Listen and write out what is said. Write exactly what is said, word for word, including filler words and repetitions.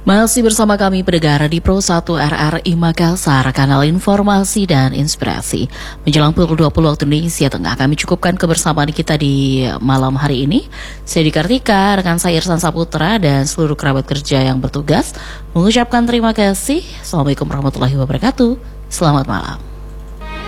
Masih bersama kami pendengar di Pro satu R R I Makassar, kanal informasi dan inspirasi. Menjelang pukul dua puluh waktu Indonesia Tengah, kami cukupkan kebersamaan kita di malam hari ini. Saya Dikartika, rekan saya Irsan Saputra dan seluruh kerabat kerja yang bertugas mengucapkan terima kasih. Assalamualaikum warahmatullahi wabarakatuh. Selamat malam.